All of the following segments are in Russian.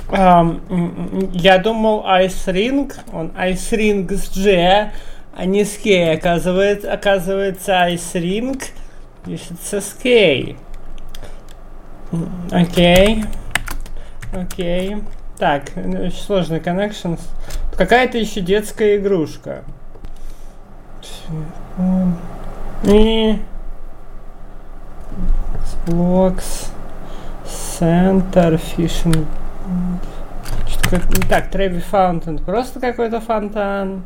Я думал Ice Ring, он Ice Ring с G, а не с K. Оказывается, Ice Ring пишется с K. Окей. Окей. Так, очень сложный connection. Какая-то еще детская игрушка. И Xbox Center Fishing. Так, Trevi Fountain. Просто какой-то фонтан.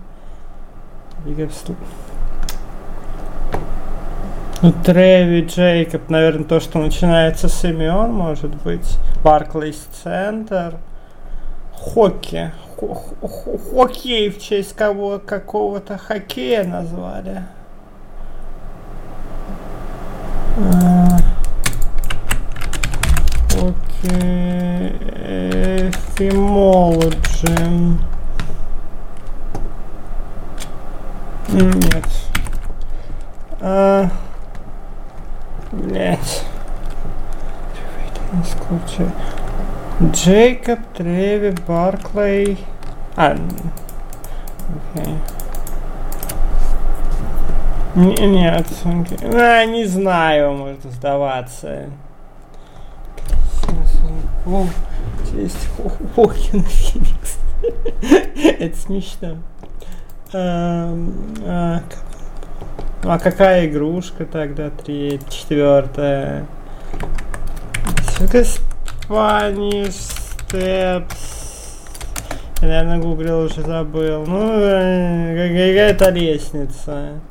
Треви Джейкоб, наверное, то, что начинается с имен, может быть. Barclays Center. Хоккей. Хоккей в честь какого-то хоккея назвали. Окей. Etymology. Нет. Блять. Джейкоб, Треви, Барклей. Окей. Нет. Не знаю, может сдаваться. Есть Хокин Феникс. Это смешно. А какая игрушка тогда? 3, 4. Spanish Steps. Я, наверное, гуглил, уже забыл. Ну, какая-то лестница.